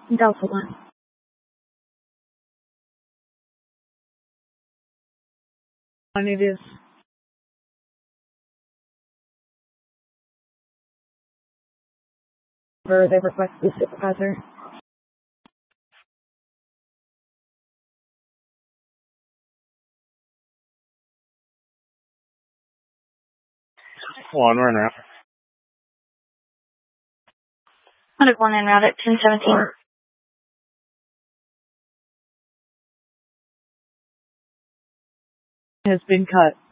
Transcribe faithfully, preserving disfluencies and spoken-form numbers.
Delta one. And it is. They request the supervisor. One, we're en route. one oh one en route at ten seventeen. Has been cut.